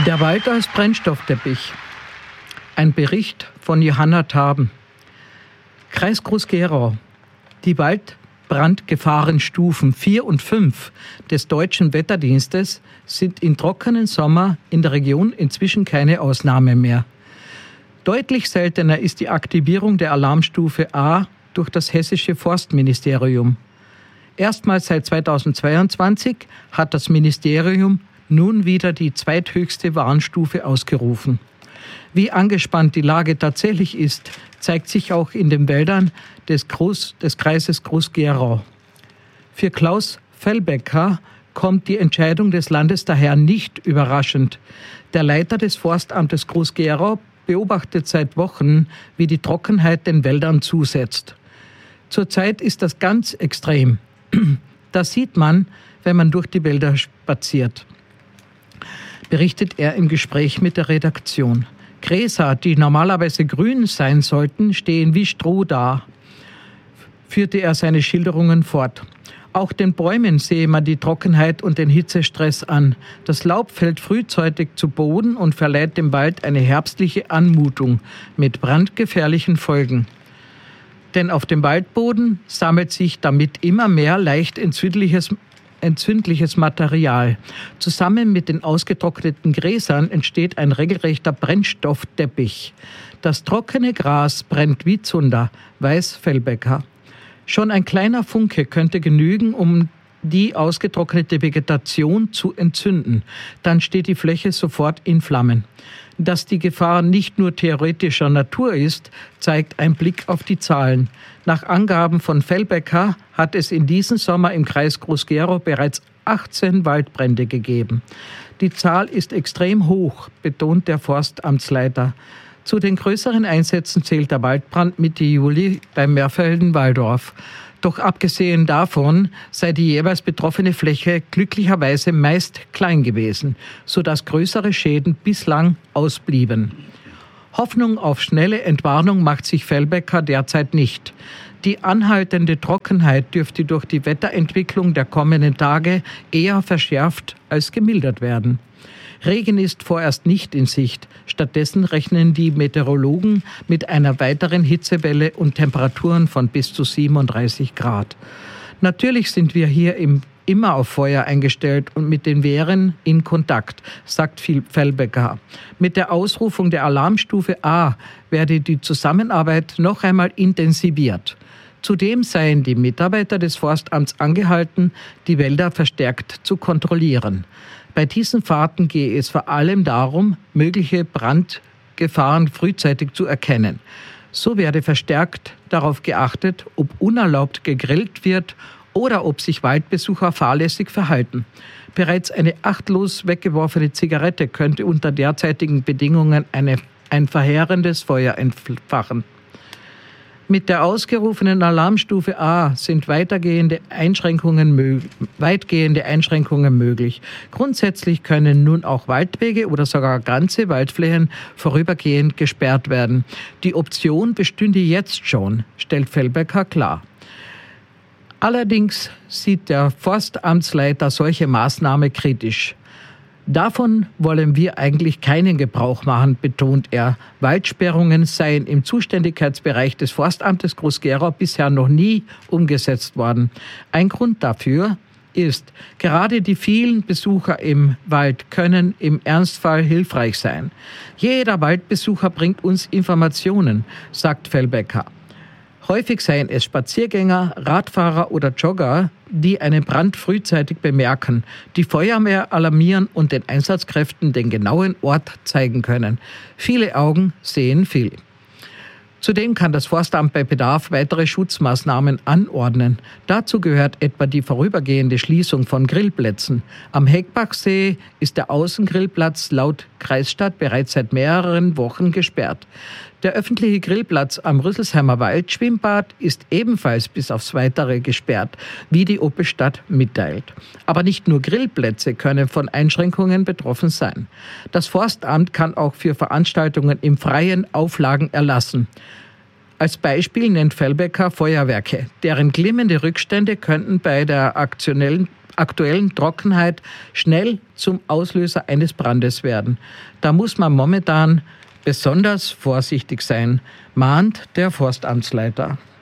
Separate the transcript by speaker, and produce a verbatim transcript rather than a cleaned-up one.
Speaker 1: Der Wald als Brennstoffteppich. Ein Bericht von Johanna Taben. Kreis Groß-Gerau. Die Waldbrandgefahrenstufen vier und fünf des Deutschen Wetterdienstes sind in trockenen Sommer in der Region inzwischen keine Ausnahme mehr. Deutlich seltener ist die Aktivierung der Alarmstufe A durch das hessische Forstministerium. Erstmals seit zweitausendzweiundzwanzig hat das Ministerium nun wieder die zweithöchste Warnstufe ausgerufen. Wie angespannt die Lage tatsächlich ist, zeigt sich auch in den Wäldern des, Groß, des Kreises Groß-Gerau. Für Klaus Fellbecker kommt die Entscheidung des Landes daher nicht überraschend. Der Leiter des Forstamtes Groß-Gerau beobachtet seit Wochen, wie die Trockenheit den Wäldern zusetzt. Zurzeit ist das ganz extrem. Das sieht man, wenn man durch die Wälder spaziert, berichtet er im Gespräch mit der Redaktion. Gräser, die normalerweise grün sein sollten, stehen wie Stroh da, führte er seine Schilderungen fort. Auch den Bäumen sehe man die Trockenheit und den Hitzestress an. Das Laub fällt frühzeitig zu Boden und verleiht dem Wald eine herbstliche Anmutung mit brandgefährlichen Folgen. Denn auf dem Waldboden sammelt sich damit immer mehr leicht entzündliches, entzündliches Material. Zusammen mit den ausgetrockneten Gräsern entsteht ein regelrechter Brennstoffteppich. Das trockene Gras brennt wie Zunder, weiß Fellbecker. Schon ein kleiner Funke könnte genügen, um die ausgetrocknete Vegetation zu entzünden. Dann steht die Fläche sofort in Flammen. Dass die Gefahr nicht nur theoretischer Natur ist, zeigt ein Blick auf die Zahlen. Nach Angaben von Fellbecker hat es in diesem Sommer im Kreis Groß-Gerau bereits achtzehn Waldbrände gegeben. Die Zahl ist extrem hoch, betont der Forstamtsleiter. Zu den größeren Einsätzen zählt der Waldbrand Mitte Juli beim Meerfelden-Walldorf. Doch abgesehen davon sei die jeweils betroffene Fläche glücklicherweise meist klein gewesen, sodass größere Schäden bislang ausblieben. Hoffnung auf schnelle Entwarnung macht sich Fellbecker derzeit nicht. Die anhaltende Trockenheit dürfte durch die Wetterentwicklung der kommenden Tage eher verschärft als gemildert werden. Regen ist vorerst nicht in Sicht. Stattdessen rechnen die Meteorologen mit einer weiteren Hitzewelle und Temperaturen von bis zu siebenunddreißig Grad. Natürlich sind wir hier im, immer auf Feuer eingestellt und mit den Wehren in Kontakt, sagt Fellbecker. Mit der Ausrufung der Alarmstufe A werde die Zusammenarbeit noch einmal intensiviert. Zudem seien die Mitarbeiter des Forstamts angehalten, die Wälder verstärkt zu kontrollieren. Bei diesen Fahrten gehe es vor allem darum, mögliche Brandgefahren frühzeitig zu erkennen. So werde verstärkt darauf geachtet, ob unerlaubt gegrillt wird oder ob sich Waldbesucher fahrlässig verhalten. Bereits eine achtlos weggeworfene Zigarette könnte unter derzeitigen Bedingungen eine, ein verheerendes Feuer entfachen. Mit der ausgerufenen Alarmstufe A sind weitergehende Einschränkungen möglich, weitgehende Einschränkungen möglich. Grundsätzlich können nun auch Waldwege oder sogar ganze Waldflächen vorübergehend gesperrt werden. Die Option bestünde jetzt schon, stellt Fellbecker klar. Allerdings sieht der Forstamtsleiter solche Maßnahme kritisch. Davon wollen wir eigentlich keinen Gebrauch machen, betont er. Waldsperrungen seien im Zuständigkeitsbereich des Forstamtes Groß-Gerau bisher noch nie umgesetzt worden. Ein Grund dafür ist, gerade die vielen Besucher im Wald können im Ernstfall hilfreich sein. Jeder Waldbesucher bringt uns Informationen, sagt Fellbecker. Häufig seien es Spaziergänger, Radfahrer oder Jogger, die einen Brand frühzeitig bemerken, die Feuerwehr alarmieren und den Einsatzkräften den genauen Ort zeigen können. Viele Augen sehen viel. Zudem kann das Forstamt bei Bedarf weitere Schutzmaßnahmen anordnen. Dazu gehört etwa die vorübergehende Schließung von Grillplätzen. Am Heckbachsee ist der Außengrillplatz laut Kreisstadt bereits seit mehreren Wochen gesperrt. Der öffentliche Grillplatz am Rüsselsheimer Waldschwimmbad ist ebenfalls bis aufs Weitere gesperrt, wie die Opelstadt mitteilt. Aber nicht nur Grillplätze können von Einschränkungen betroffen sein. Das Forstamt kann auch für Veranstaltungen im Freien Auflagen erlassen. Als Beispiel nennt Fellbecker Feuerwerke. Deren glimmende Rückstände könnten bei der aktuellen, aktuellen Trockenheit schnell zum Auslöser eines Brandes werden. Da muss man momentan besonders vorsichtig sein, mahnt der Forstamtsleiter.